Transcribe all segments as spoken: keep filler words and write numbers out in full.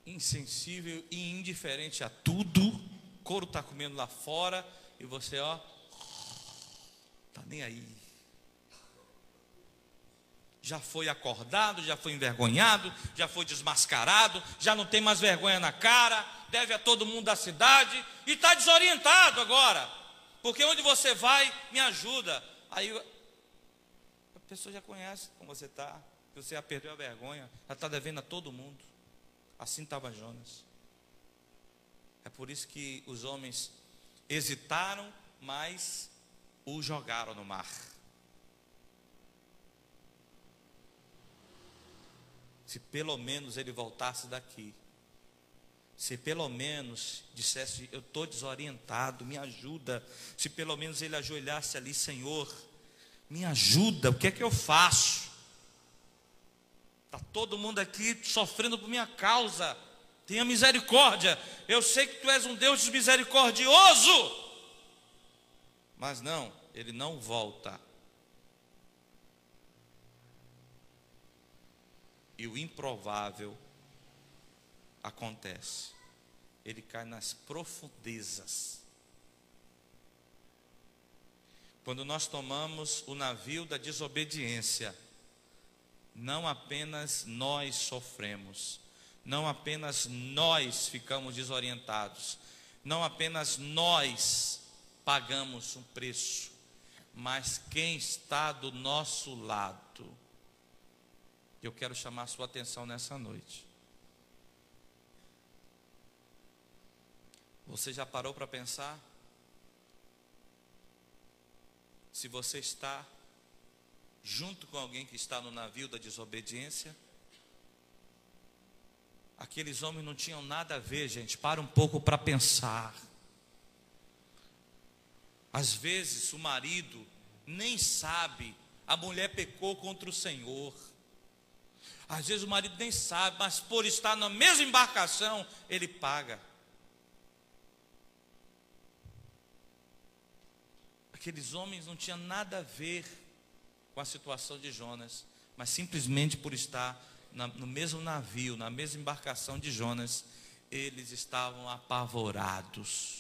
insensível e indiferente a tudo. O couro está comendo lá fora e você, ó, tá nem aí. Já foi acordado, já foi envergonhado, já foi desmascarado, já não tem mais vergonha na cara, deve a todo mundo da cidade e está desorientado agora, porque onde você vai, me ajuda. Aí a pessoa já conhece como você está, você já perdeu a vergonha, já está devendo a todo mundo. Assim estava Jonas. É por isso que os homens hesitaram, mas o jogaram no mar. Se pelo menos ele voltasse daqui, se pelo menos dissesse, eu estou desorientado, me ajuda. Se pelo menos ele ajoelhasse ali, Senhor, me ajuda, o que é que eu faço? Está todo mundo aqui sofrendo por minha causa, tenha misericórdia. Eu sei que tu és um Deus misericordioso. Mas não, ele não volta. E o improvável acontece. Ele cai nas profundezas. Quando nós tomamos o navio da desobediência, não apenas nós sofremos, não apenas nós ficamos desorientados, não apenas nós pagamos um preço, mas quem está do nosso lado. Eu quero chamar a sua atenção nessa noite. Você já parou para pensar? Se você está junto com alguém que está no navio da desobediência? Aqueles homens não tinham nada a ver, gente. Para um pouco para pensar. Às vezes o marido nem sabe, a mulher pecou contra o Senhor. Às vezes o marido nem sabe, mas por estar na mesma embarcação, ele paga. Aqueles homens não tinham nada a ver com a situação de Jonas, mas simplesmente por estar na, no mesmo navio, na mesma embarcação de Jonas, eles estavam apavorados.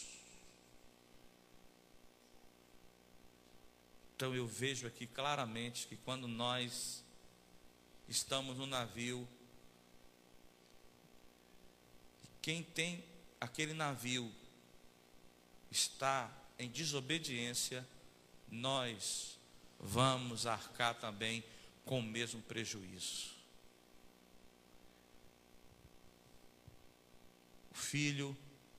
Então eu vejo aqui claramente que quando nós estamos no navio, quem tem aquele navio está em desobediência, nós vamos arcar também com o mesmo prejuízo. O filho,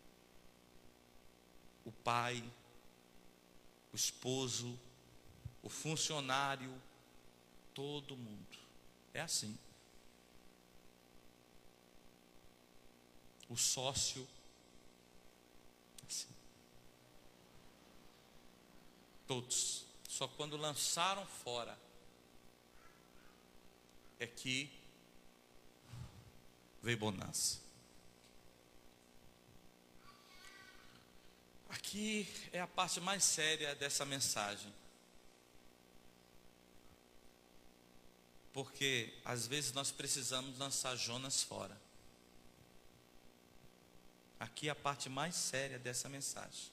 o pai, o esposo, o funcionário, todo mundo. É assim. O sócio, assim. Todos. Só quando lançaram fora é que veio bonança. Aqui é a parte mais séria dessa mensagem. Porque às vezes nós precisamos lançar Jonas fora. Aqui é a parte mais séria dessa mensagem.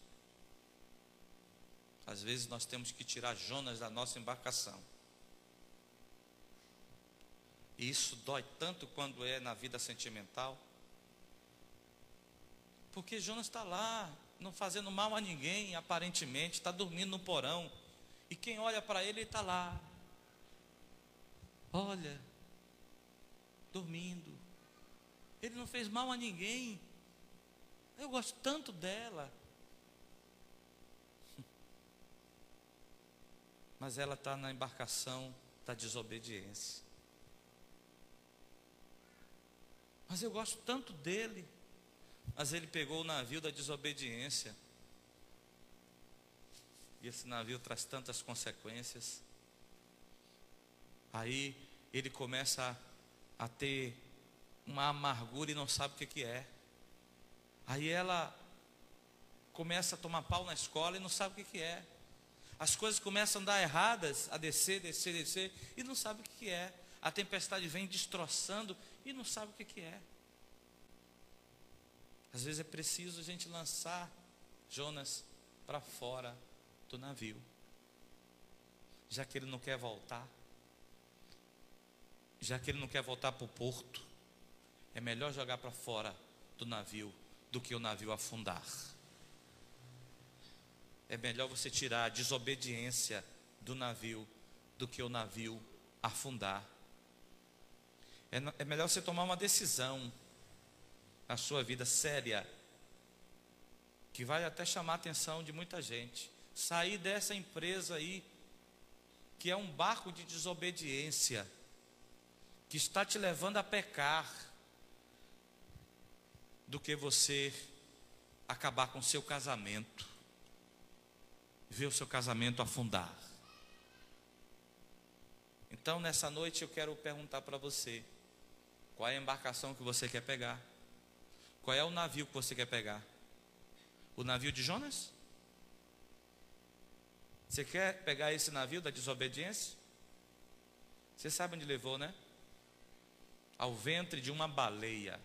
Às vezes nós temos que tirar Jonas da nossa embarcação. E isso dói tanto quando é na vida sentimental. Porque Jonas está lá, não fazendo mal a ninguém, aparentemente, está dormindo no porão. E quem olha para ele, ele está lá. Olha, dormindo. Ele não fez mal a ninguém. Eu gosto tanto dela. Mas ela está na embarcação da desobediência. Mas eu gosto tanto dele. Mas ele pegou o navio da desobediência. E esse navio traz tantas consequências. Aí ele começa a, a ter uma amargura e não sabe o que, que é. Aí ela começa a tomar pau na escola e não sabe o que, que é. As coisas começam a dar erradas, a descer, descer, descer, e não sabe o que, que é. A tempestade vem destroçando e não sabe o que, que é. Às vezes é preciso a gente lançar Jonas para fora do navio, já que ele não quer voltar, já que ele não quer voltar para o porto. É melhor jogar para fora do navio do que o navio afundar. É melhor você tirar a desobediência do navio do que o navio afundar. É, é melhor você tomar uma decisão na sua vida séria, que vai até chamar a atenção de muita gente. Sair dessa empresa aí, que é um barco de desobediência, que está te levando a pecar, do que você acabar com o seu casamento, ver o seu casamento afundar. Então, nessa noite eu quero perguntar para você: qual é a embarcação que você quer pegar? Qual é o navio que você quer pegar? O navio de Jonas? Você quer pegar esse navio da desobediência? Você sabe onde levou, né? Ao ventre de uma baleia.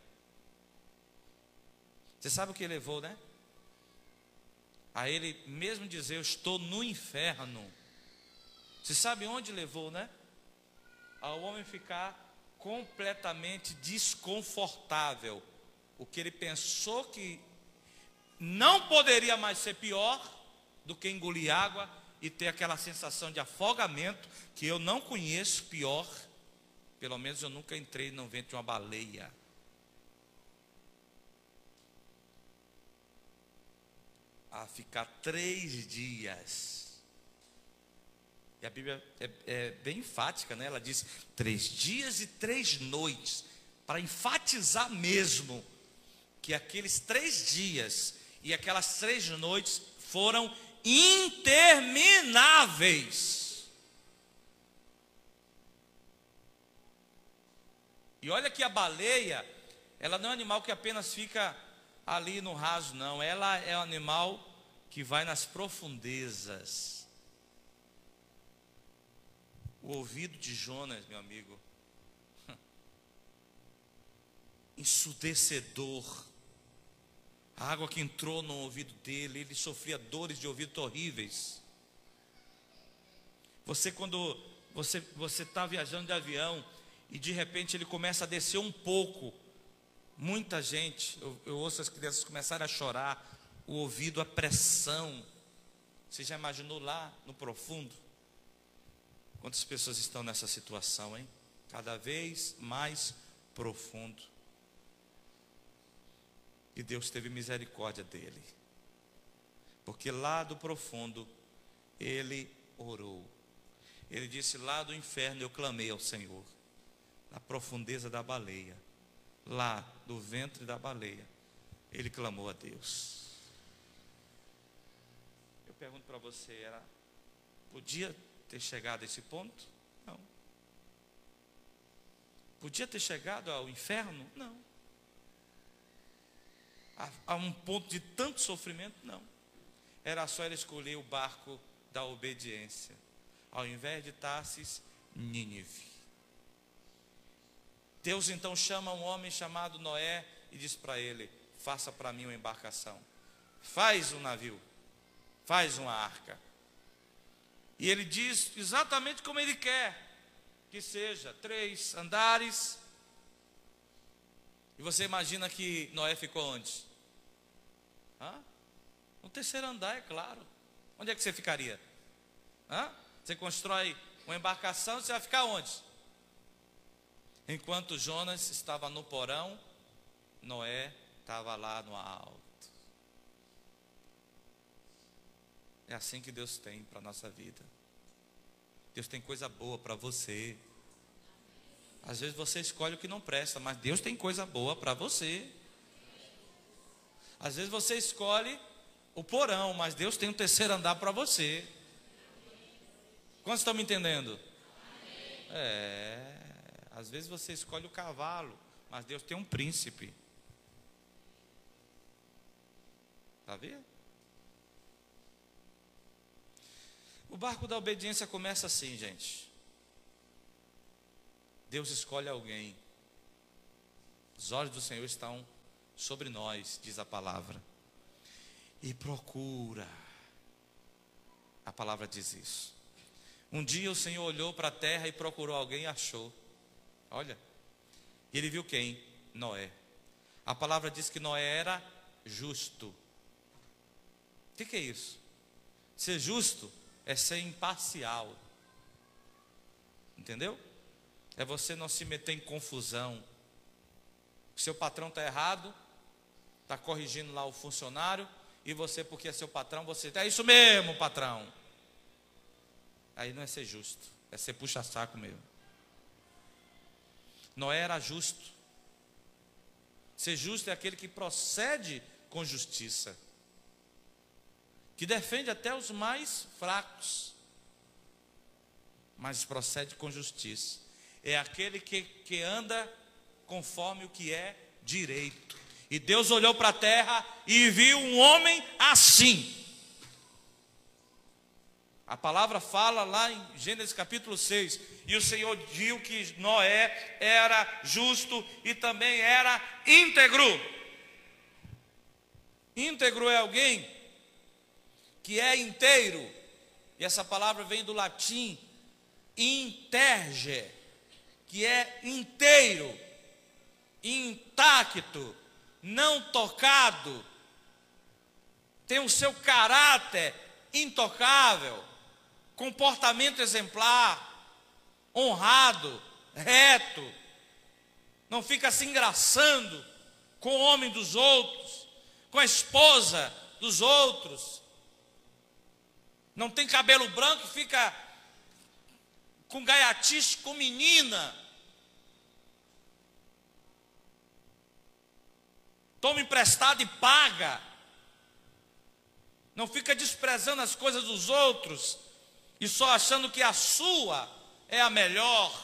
Você sabe o que levou, né? A ele mesmo dizer: eu estou no inferno. Você sabe onde levou, né? Ao homem ficar completamente desconfortável. O que ele pensou que não poderia mais ser pior do que engolir água e ter aquela sensação de afogamento, que eu não conheço pior. Pelo menos eu nunca entrei no ventre de uma baleia. A ficar três dias. E a Bíblia é, é bem enfática, né? Ela diz três dias e três noites, para enfatizar mesmo que aqueles três dias e aquelas três noites foram intermináveis. E olha que a baleia, ela não é um animal que apenas fica ali no raso, não. Ela é um animal que vai nas profundezas. O ouvido de Jonas, meu amigo, ensurdecedor. A água que entrou no ouvido dele, ele sofria dores de ouvido horríveis. Você, quando você você está viajando de avião e de repente ele começa a descer um pouco, muita gente, eu, eu ouço as crianças começarem a chorar, o ouvido, a pressão. Você já imaginou lá no profundo? Quantas pessoas estão nessa situação, hein? Cada vez mais profundo. E Deus teve misericórdia dele, porque lá do profundo ele orou. Ele disse: lá do inferno eu clamei ao Senhor, na profundeza da baleia, lá do ventre da baleia, ele clamou a Deus. Eu pergunto para você, era, podia ter chegado a esse ponto? Não. Podia ter chegado ao inferno? Não. A, a um ponto de tanto sofrimento? Não. Era só ele escolher o barco da obediência. Ao invés de Tarsis, Nínive. Deus então chama um homem chamado Noé e diz para ele: faça para mim uma embarcação. Faz um navio. Faz uma arca. E ele diz exatamente como ele quer que seja: três andares. E você imagina que Noé ficou onde? Hã? No terceiro andar, é claro. Onde é que você ficaria? Hã? Você constrói uma embarcação, você vai ficar onde? Enquanto Jonas estava no porão, Noé estava lá no alto. É assim que Deus tem para a nossa vida. Deus tem coisa boa para você. Às vezes você escolhe o que não presta, mas Deus tem coisa boa para você. Às vezes você escolhe o porão, mas Deus tem um terceiro andar para você. Quantos estão me entendendo? É, às vezes você escolhe o cavalo, mas Deus tem um príncipe. Está vendo? O barco da obediência começa assim, gente. Deus escolhe alguém. Os olhos do Senhor estão sobre nós, diz a palavra. E procura. A palavra diz isso. Um dia o Senhor olhou para a terra e procurou alguém e achou. Olha. E ele viu quem? Noé. A palavra diz que Noé era justo. O que, que é isso? Ser justo é ser imparcial. Entendeu? É você não se meter em confusão. O seu patrão está errado, está corrigindo lá o funcionário, e você, porque é seu patrão, você é isso mesmo, patrão. Aí não é ser justo, é ser puxa-saco mesmo. Noé era justo. Ser justo é aquele que procede com justiça, que defende até os mais fracos, mas procede com justiça. É aquele que, que anda conforme o que é direito. E Deus olhou para a terra e viu um homem assim. A palavra fala lá em Gênesis capítulo seis. E o Senhor viu que Noé era justo e também era íntegro. Íntegro é alguém que é inteiro. E essa palavra vem do latim interge, que é inteiro, intacto, não tocado, tem o seu caráter intocável, comportamento exemplar, honrado, reto, não fica se engraçando com o homem dos outros, com a esposa dos outros, não tem cabelo branco, fica com gaiatice com menina, toma emprestado e paga, não fica desprezando as coisas dos outros e só achando que a sua é a melhor,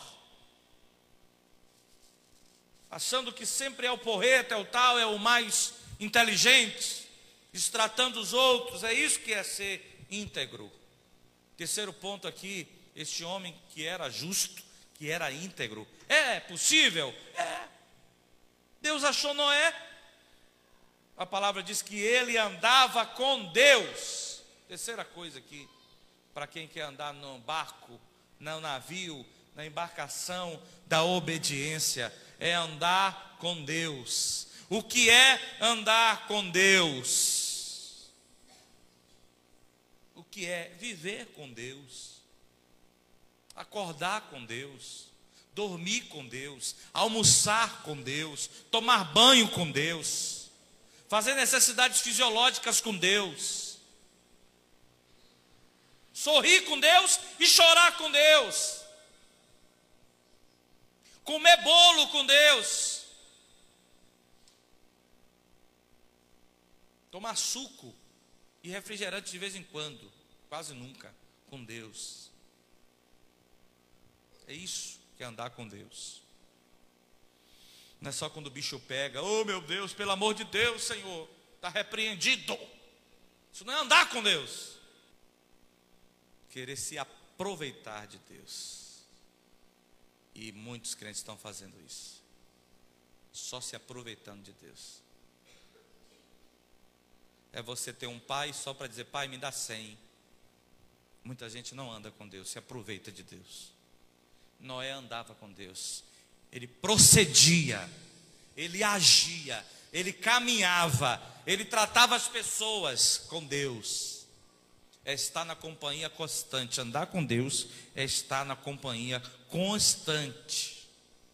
achando que sempre é o porreta, é o tal, é o mais inteligente, destratando os outros. É isso que é ser íntegro. Terceiro ponto aqui, este homem que era justo, que era íntegro. É possível? É. Deus achou Noé. A palavra diz que ele andava com Deus. Terceira coisa aqui, para quem quer andar no barco, no navio, na embarcação da obediência, é andar com Deus. O que é andar com Deus? O que é viver com Deus? Acordar com Deus, dormir com Deus, almoçar com Deus, tomar banho com Deus, fazer necessidades fisiológicas com Deus, sorrir com Deus e chorar com Deus, comer bolo com Deus, tomar suco e refrigerante de vez em quando, quase nunca, com Deus. É isso que é andar com Deus. Não é só quando o bicho pega, oh meu Deus, pelo amor de Deus, Senhor, está repreendido. Isso não é andar com Deus. Querer se aproveitar de Deus. E muitos crentes estão fazendo isso. Só se aproveitando de Deus. É você ter um pai só para dizer, pai, me dá cem. Muita gente não anda com Deus, se aproveita de Deus. Noé andava com Deus, ele procedia, ele agia, ele caminhava, ele tratava as pessoas com Deus. É estar na companhia constante. Andar com Deus é estar na companhia constante.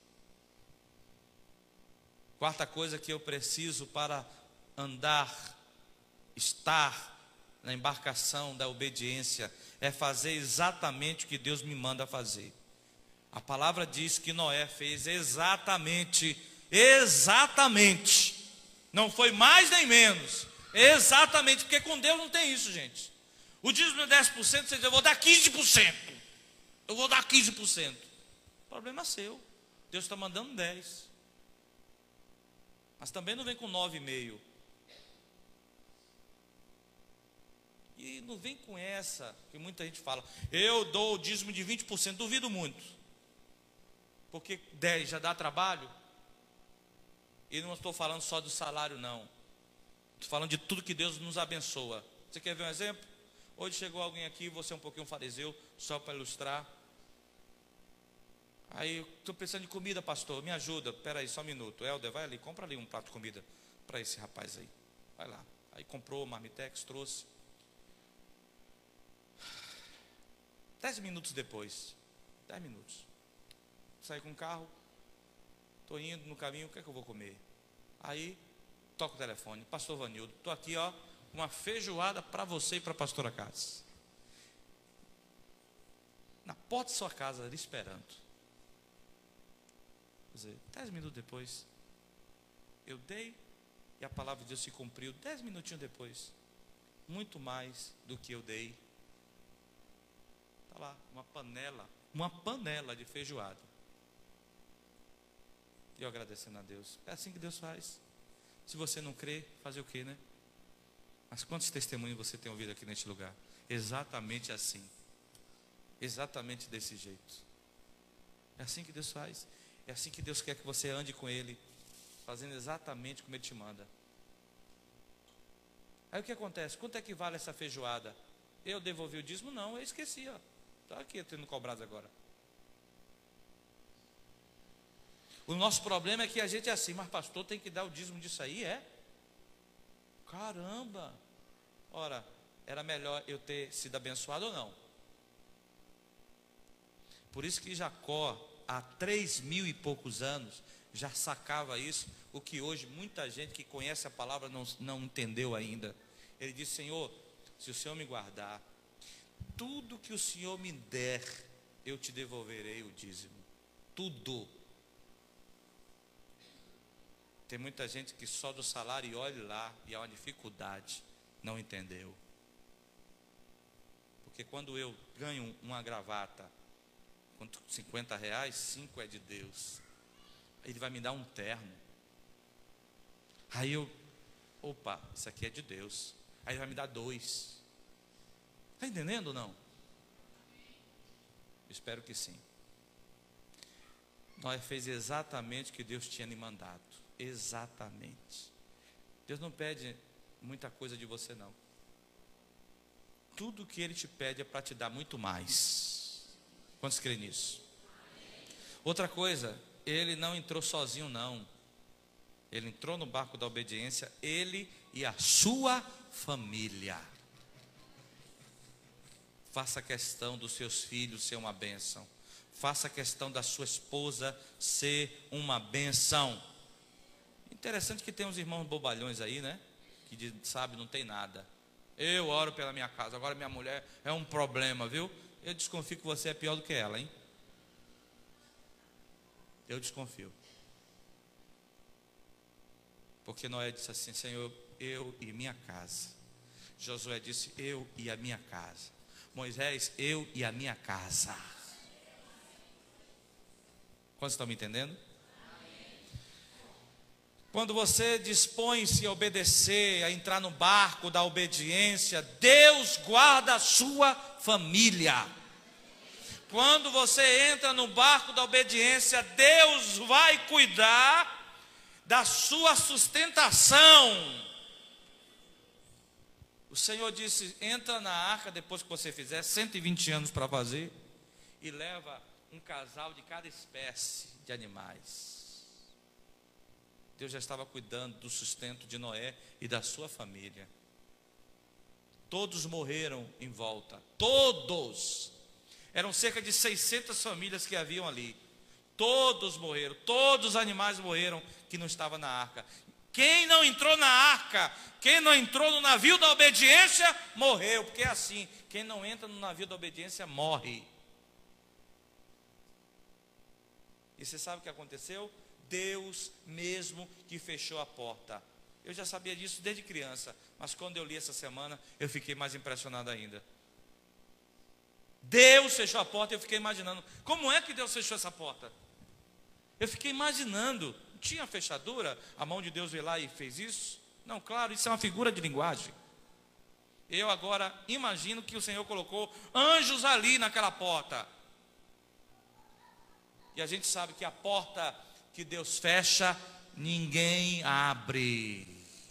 Quarta coisa que eu preciso para andar, estar na embarcação da obediência, é fazer exatamente o que Deus me manda fazer. A palavra diz que Noé fez exatamente, exatamente, não foi mais nem menos, exatamente, porque com Deus não tem isso, gente. O dízimo é dez por cento, você diz, eu vou dar quinze por cento, eu vou dar quinze por cento, problema seu, Deus está mandando dez, mas também não vem com nove vírgula cinco, e não vem com essa, que muita gente fala, eu dou o dízimo de vinte por cento, duvido muito. Porque dez já dá trabalho. E não estou falando só do salário, não. Estou falando de tudo que Deus nos abençoa. Você quer ver um exemplo? Hoje chegou alguém aqui, você é um pouquinho fariseu, só para ilustrar. Aí, estou pensando em comida, pastor, me ajuda. Espera aí, só um minuto. Helder, vai ali, compra ali um prato de comida para esse rapaz aí. Vai lá. Aí comprou, marmitex, trouxe. Dez minutos depois, dez minutos, saí com o carro, estou indo no caminho, o que é que eu vou comer? Aí, toco o telefone, pastor Vanildo, estou aqui, ó, uma feijoada para você e para a pastora Cássio. Na porta de sua casa, ali esperando. Quer dizer, dez minutos depois, eu dei e a palavra de Deus se cumpriu. Dez minutinhos depois, muito mais do que eu dei. Está lá, uma panela, uma panela de feijoada. E eu agradecendo a Deus. É assim que Deus faz. Se você não crê, fazer o quê, né? Mas quantos testemunhos você tem ouvido aqui neste lugar? Exatamente assim. Exatamente desse jeito. É assim que Deus faz. É assim que Deus quer que você ande com Ele, fazendo exatamente como Ele te manda. Aí o que acontece? Quanto é que vale essa feijoada? Eu devolvi o dízimo? Não, eu esqueci, ó. Está aqui tendo cobrado agora. O nosso problema é que a gente é assim, mas pastor, tem que dar o dízimo disso aí, é? Caramba! Ora, era melhor eu ter sido abençoado ou não? Por isso que Jacó, há três mil e poucos anos, já sacava isso, o que hoje muita gente que conhece a palavra não, não entendeu ainda. Ele disse: Senhor, se o Senhor me guardar, tudo que o Senhor me der, eu te devolverei o dízimo. Tudo. Tem muita gente que só do salário, e olhe lá, e há uma dificuldade, não entendeu. Porque quando eu ganho uma gravata, com cinquenta reais, cinco é de Deus. Ele vai me dar um terno. Aí eu, opa, isso aqui é de Deus. Aí ele vai me dar dois. Está entendendo ou não? Espero que sim. Nós fez exatamente o que Deus tinha lhe mandado. Exatamente. Deus não pede muita coisa de você, não. Tudo que Ele te pede é para te dar muito mais. Quantos creem nisso? Outra coisa, Ele não entrou sozinho, não. Ele entrou no barco da obediência, Ele e a sua família. Faça questão dos seus filhos ser uma bênção. Faça questão da sua esposa ser uma bênção. Interessante que tem uns irmãos bobalhões aí, né? Que diz, sabe, não tem nada. Eu oro pela minha casa, agora minha mulher é um problema, viu? Eu desconfio que você é pior do que ela, hein? Eu desconfio. Porque Noé disse assim: Senhor, eu e minha casa. Josué disse: eu e a minha casa. Moisés: eu e a minha casa. Quantos estão me entendendo? Quando você dispõe-se a obedecer, a entrar no barco da obediência, Deus guarda a sua família. Quando você entra no barco da obediência, Deus vai cuidar da sua sustentação. O Senhor disse: entra na arca depois que você fizer cento e vinte anos para fazer, e leva um casal de cada espécie de animais. Deus já estava cuidando do sustento de Noé e da sua família. Todos morreram em volta. Todos. Eram cerca de seiscentas famílias que haviam ali. Todos morreram. Todos os animais morreram que não estavam na arca. Quem não entrou na arca, quem não entrou no navio da obediência, morreu. Porque é assim, quem não entra no navio da obediência morre. E você sabe o que aconteceu? Deus mesmo que fechou a porta. Eu já sabia disso desde criança, mas quando eu li essa semana, eu fiquei mais impressionado ainda. Deus fechou a porta e eu fiquei imaginando, como é que Deus fechou essa porta? Eu fiquei imaginando, tinha fechadura? A mão de Deus veio lá e fez isso? Não, claro, isso é uma figura de linguagem. Eu agora imagino que o Senhor colocou anjos ali naquela porta. E a gente sabe que a porta que Deus fecha, ninguém abre.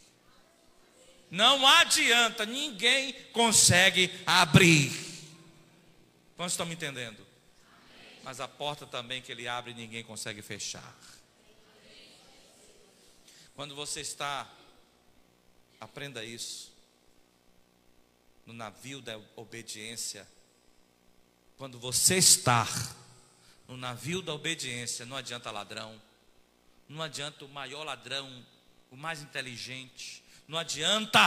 Não adianta, ninguém consegue abrir. Quantos estão me entendendo? Mas a porta também que ele abre, ninguém consegue fechar. Quando você está, aprenda isso, no navio da obediência. Quando você está no navio da obediência, não adianta ladrão, não adianta o maior ladrão, o mais inteligente, não adianta.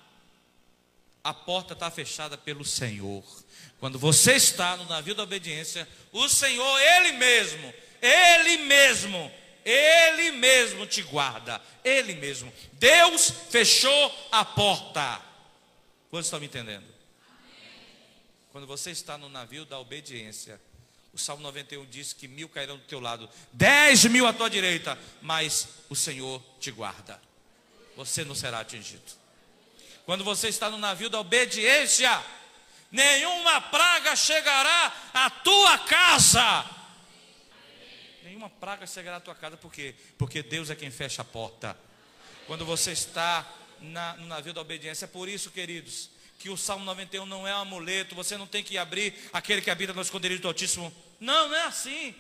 A porta está fechada pelo Senhor. Quando você está no navio da obediência, o Senhor, Ele mesmo, Ele mesmo, Ele mesmo te guarda, Ele mesmo. Deus fechou a porta. Vocês estão me entendendo? Quando você está no navio da obediência, o Salmo noventa e um diz que mil cairão do teu lado, dez mil à tua direita, mas o Senhor te guarda. Você não será atingido. Quando você está no navio da obediência, nenhuma praga chegará à tua casa. Nenhuma praga chegará à tua casa, por quê? Porque Deus é quem fecha a porta. Quando você está na, no navio da obediência, é por isso, queridos, que o Salmo noventa e um não é um amuleto. Você não tem que abrir aquele que habita no esconderijo do Altíssimo. Não, não é assim.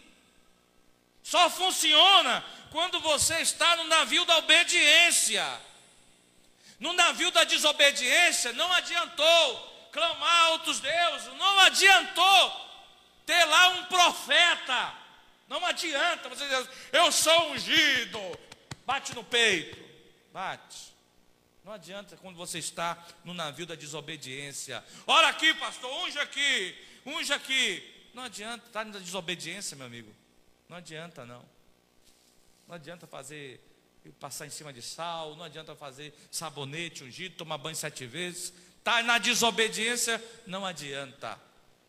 Só funciona quando você está no navio da obediência. No navio da desobediência, não adiantou clamar altos deuses, não adiantou ter lá um profeta. Não adianta você dizer, eu sou ungido, bate no peito, bate. Não adianta quando você está no navio da desobediência. Olha aqui, pastor, unge aqui, unge aqui. Não adianta, está na desobediência, meu amigo. Não adianta, não. Não adianta fazer, passar em cima de sal, não adianta fazer sabonete ungido, tomar banho sete vezes. Está na desobediência, não adianta.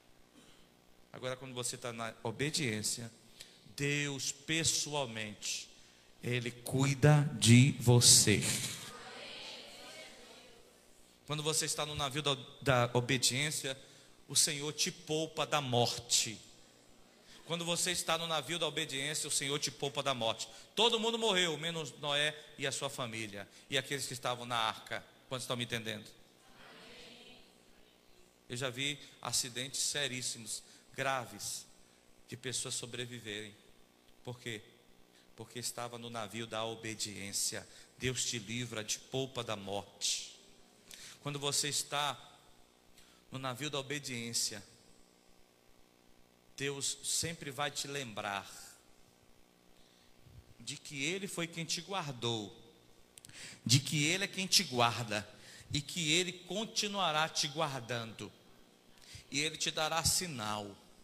Agora, quando você está na obediência, Deus pessoalmente, Ele cuida de você. Quando você está no navio da, da obediência, o Senhor te poupa da morte. Quando você está no navio da obediência, o Senhor te poupa da morte. Todo mundo morreu, menos Noé e a sua família, e aqueles que estavam na arca. Quantos estão me entendendo? Eu já vi acidentes seríssimos, graves, de pessoas sobreviverem. Por quê? Porque estava no navio da obediência. Deus te livra, te poupa da morte. Quando você está no navio da obediência, Deus sempre vai te lembrar de que Ele foi quem te guardou, de que Ele é quem te guarda e que Ele continuará te guardando, e Ele te dará sinal.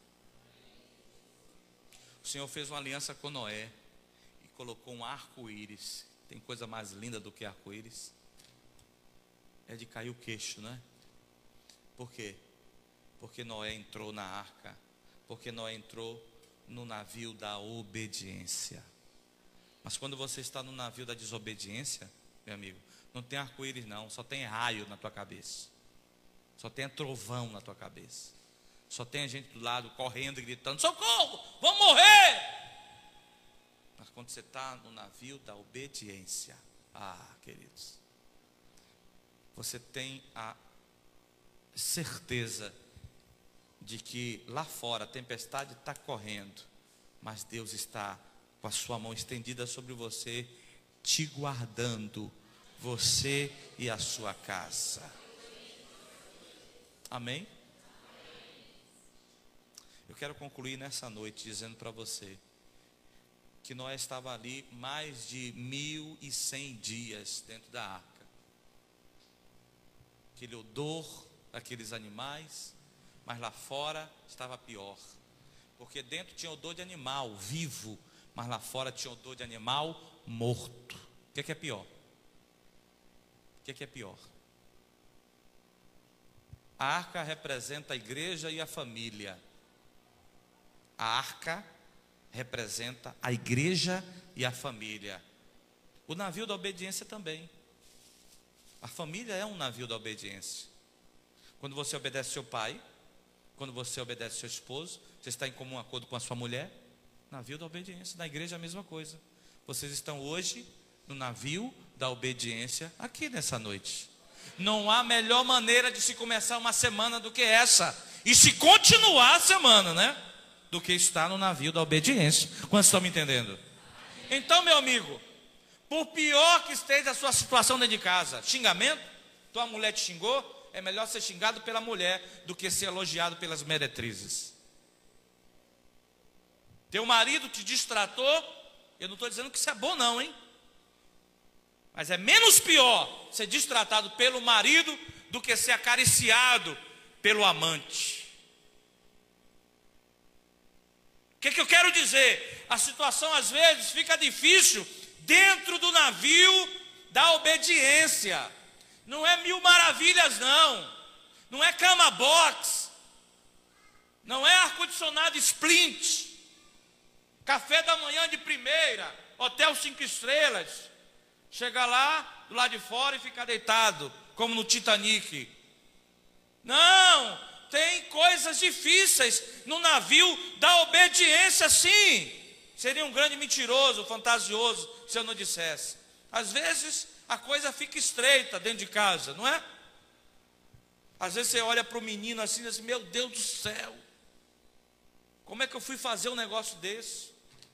O Senhor fez uma aliança com Noé e colocou um arco-íris. Tem coisa mais linda do que arco-íris? É de cair o queixo, né? Por quê? Porque Noé entrou na arca, porque Noé entrou no navio da obediência. Mas quando você está no navio da desobediência, meu amigo, não tem arco-íris não, só tem raio na tua cabeça, só tem trovão na tua cabeça, só tem a gente do lado correndo e gritando, socorro, vamos morrer. Mas quando você está no navio da obediência, ah, queridos, você tem a certeza de que lá fora a tempestade está correndo, mas Deus está com a sua mão estendida sobre você, te guardando, você e a sua casa. Amém? Eu quero concluir nessa noite dizendo para você que Noé estava ali mais de mil e cem dias dentro da arca. Aquele odor daqueles animais, mas lá fora estava pior, porque dentro tinha odor de animal vivo, mas lá fora tinha odor de animal morto. O que é, que é pior? O que é, que é pior? A arca representa a igreja e a família. A arca representa a igreja e a família. O navio da obediência também. A família é um navio da obediência. Quando você obedece seu pai, quando você obedece seu esposo, você está em comum acordo com a sua mulher, navio da obediência. Na igreja é a mesma coisa. vocês estão hoje no navio da obediência aqui nessa noite. Não há melhor maneira de se começar uma semana do que essa, e se continuar a semana, né? Do que estar no navio da obediência. Quantos estão me entendendo? Então, meu amigo, por pior que esteja a sua situação dentro de casa, xingamento, tua mulher te xingou, é melhor ser xingado pela mulher do que ser elogiado pelas meretrizes. Teu marido te distratou, eu não estou dizendo que isso é bom não, hein? Mas é menos pior ser distratado pelo marido do que ser acariciado pelo amante. O que, que eu quero dizer? A situação às vezes fica difícil dentro do navio da obediência. Não é mil maravilhas não. Não é cama box. Não é ar-condicionado Splint. Café da manhã de primeira. Hotel cinco estrelas. Chega lá, do lado de fora e fica deitado, como no Titanic. Não, tem coisas difíceis no navio da obediência, sim. Seria um grande mentiroso, fantasioso, se eu não dissesse. Às vezes, a coisa fica estreita dentro de casa, não é? Às vezes você olha para o menino assim e diz assim, meu Deus do céu, como é que eu fui fazer um negócio desse?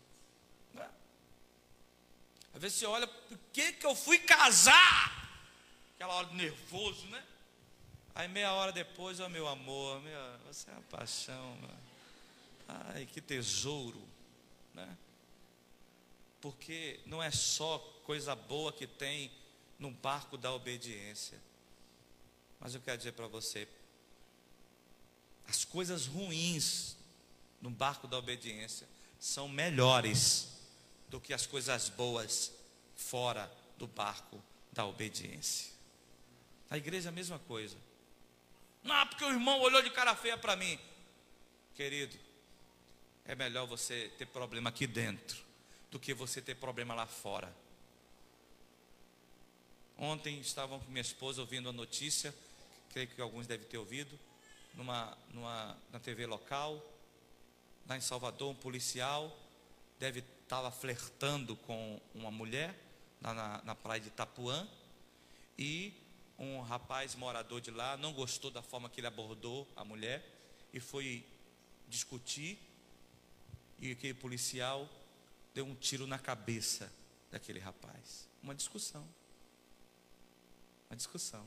Às vezes você olha, por que que eu fui casar? Aquela hora de nervoso, né? Aí meia hora depois, ó, meu amor, meu, você é uma paixão, meu. Ai, que tesouro, né? Porque não é só coisa boa que tem no barco da obediência. Mas eu quero dizer para você, as coisas ruins no barco da obediência são melhores do que as coisas boas fora do barco da obediência. A igreja é a mesma coisa. Não, porque o irmão olhou de cara feia para mim. Querido, é melhor você ter problema aqui dentro do que você ter problema lá fora. Ontem estavam com minha esposa ouvindo a notícia, creio que alguns devem ter ouvido, numa, numa, na T V local, lá em Salvador, um policial deve estava flertando com uma mulher na, na, na praia de Itapuã, e um rapaz morador de lá não gostou da forma que ele abordou a mulher e foi discutir, e aquele policial deu um tiro na cabeça daquele rapaz. Uma discussão. Uma discussão.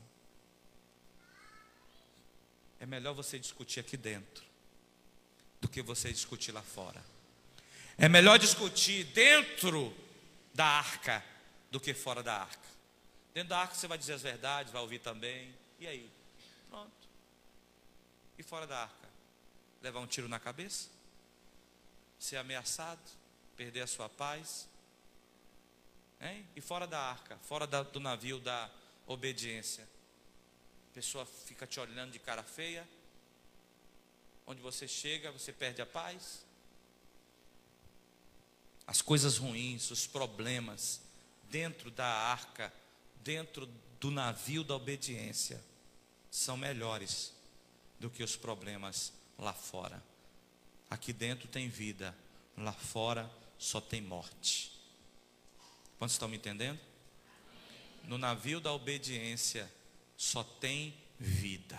É melhor você discutir aqui dentro do que você discutir lá fora. É melhor discutir dentro da arca do que fora da arca. Dentro da arca você vai dizer as verdades, vai ouvir também. E aí? Pronto. E fora da arca? Levar um tiro na cabeça? Ser ameaçado? Perder a sua paz? Hein? E fora da arca? Fora da, do navio da obediência? A pessoa fica te olhando de cara feia. Onde você chega, você perde a paz. As coisas ruins, os problemas dentro da arca, dentro do navio da obediência, são melhores do que os problemas lá fora. Aqui dentro tem vida, lá fora só tem morte. Quantos estão me entendendo? No navio da obediência só tem vida.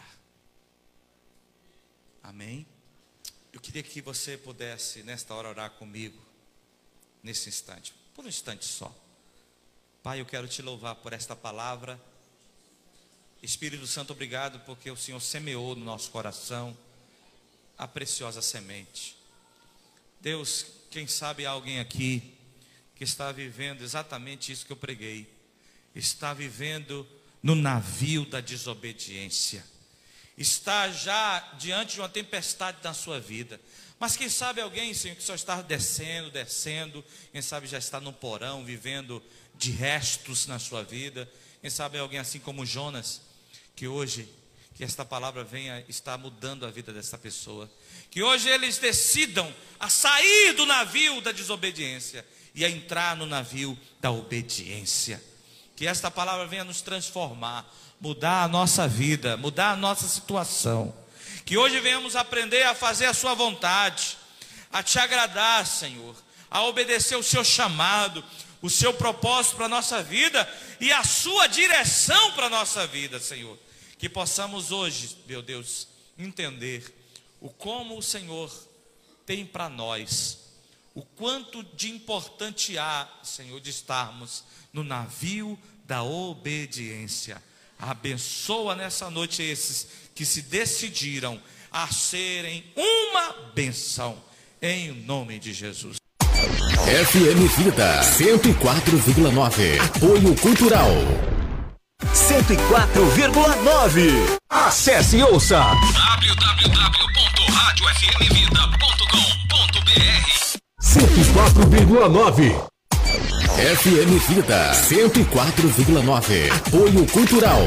Amém? Eu queria que você pudesse nesta hora orar comigo. Nesse instante, por um instante só. Pai, eu quero te louvar por esta palavra. Espírito Santo, obrigado porque o Senhor semeou no nosso coração a preciosa semente. Deus, quem sabe há alguém aqui que está vivendo exatamente isso que eu preguei. Está vivendo no navio da desobediência. Está já diante de uma tempestade na sua vida. Mas quem sabe alguém, Senhor, que só está descendo, descendo, quem sabe já está no porão, vivendo de restos na sua vida. Quem sabe alguém assim como Jonas, que hoje, que esta palavra venha estar mudando a vida dessa pessoa. Que hoje eles decidam a sair do navio da desobediência e a entrar no navio da obediência. Que esta palavra venha nos transformar, mudar a nossa vida, mudar a nossa situação. Que hoje venhamos aprender a fazer a sua vontade, a te agradar, Senhor, a obedecer o seu chamado, o seu propósito para a nossa vida e a sua direção para a nossa vida, Senhor. Que possamos hoje, meu Deus, entender o como o Senhor tem para nós, o quanto de importante há, Senhor, de estarmos no navio da obediência. Abençoa nessa noite esses que se decidiram a serem uma benção, em nome de Jesus. F M Vida cento e quatro vírgula nove. Apoio Cultural cento e quatro vírgula nove. Acesse e ouça w w w ponto rádio f m vida ponto com ponto b r. cento e quatro vírgula nove. F M Vida cento e quatro vírgula nove. Apoio Cultural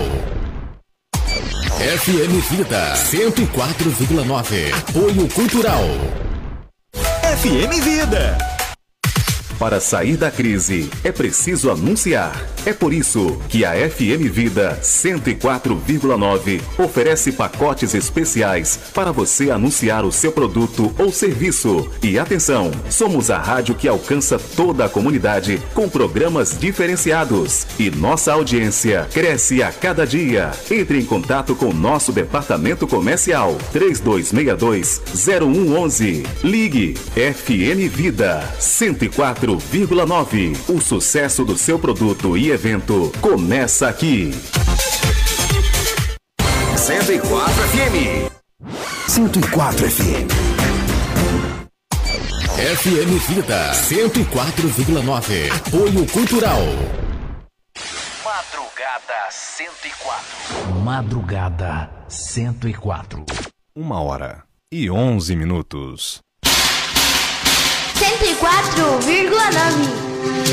F M Vida cento e quatro vírgula nove. Apoio Cultural F M Vida. Para sair da crise, é preciso anunciar. É por isso que a F M Vida cento e quatro vírgula nove oferece pacotes especiais para você anunciar o seu produto ou serviço. E atenção, somos a rádio que alcança toda a comunidade com programas diferenciados. E nossa audiência cresce a cada dia. Entre em contato com nosso departamento comercial três dois seis dois, zero um um um. Ligue F M Vida cento e quatro vírgula nove. O sucesso do seu produto e evento começa aqui. cento e quatro F M. cento e quatro F M. F M Vida cento e quatro vírgula nove. Apoio Cultural Madrugada cento e quatro. Madrugada cento e quatro. Uma hora e onze minutos. cento e quatro vírgula nove.